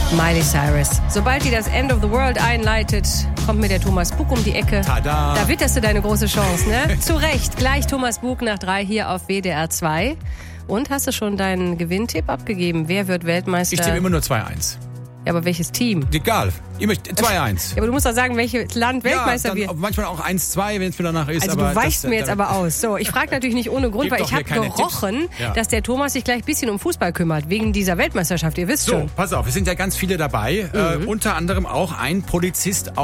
Miley Cyrus. Sobald die das End of the World einleitet, kommt mir der Thomas Bug um die Ecke. Tada! Da witterst du deine große Chance, ne? Zu Recht. Gleich Thomas Bug nach 3 hier auf WDR 2. Und hast du schon deinen Gewinntipp abgegeben? Wer wird Weltmeister? Ich tippe immer nur 2-1. Ja, aber welches Team? Egal. Immer 2-1. Ja, aber du musst doch sagen, welches Land Weltmeister wird. Manchmal auch 1-2, wenn es mir danach ist. Also aber du weichst mir jetzt aber aus. So, ich frage natürlich nicht ohne Grund, weil ich habe gerochen, dass der Thomas sich gleich ein bisschen um Fußball kümmert, wegen dieser Weltmeisterschaft. Ihr wisst schon. So, pass auf, es sind ja ganz viele dabei. Unter anderem auch ein Polizist